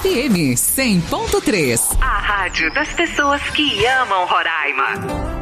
FM 100.3. A rádio das pessoas que amam Roraima.